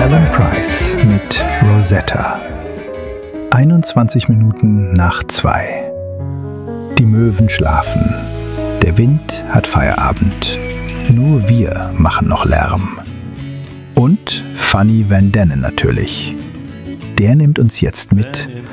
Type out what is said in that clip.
Alan Price mit Rosetta. 21 Minuten nach 2. Die Möwen schlafen. Der Wind hat Feierabend. Nur wir machen noch Lärm. Und Funny Van Dannen natürlich. Der nimmt uns jetzt mit